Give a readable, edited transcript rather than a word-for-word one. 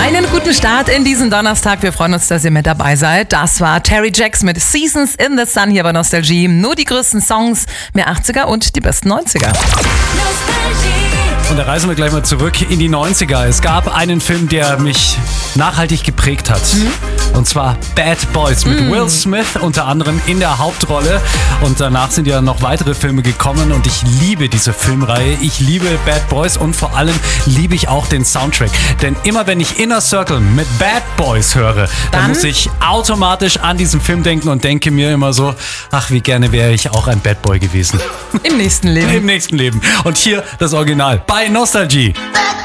Einen guten Start in diesen Donnerstag. Wir freuen uns, dass ihr mit dabei seid. Das war Terry Jacks mit Seasons in the Sun hier bei Nostalgie. Nur die größten Songs, mehr 80er und die besten 90er. Und da reisen wir gleich mal zurück in die 90er. Es gab einen Film, der mich nachhaltig geprägt hat. Und zwar Bad Boys mit Will Smith unter anderem in der Hauptrolle. Und danach sind ja noch weitere Filme gekommen und ich liebe diese Filmreihe. Ich liebe Bad Boys und vor allem liebe ich auch den Soundtrack. Denn immer wenn ich Inner Circle mit Bad Boys höre, dann muss ich automatisch an diesen Film denken und denke mir immer so, ach, wie gerne wäre ich auch ein Bad Boy gewesen. Im nächsten Leben. Im nächsten Leben. Und hier das Original bei Nostalgie.